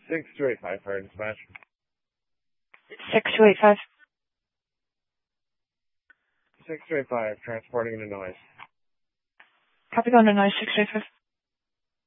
6285, fire dispatch. 6285. 6285, transporting into noise. Copy, going to noise 635.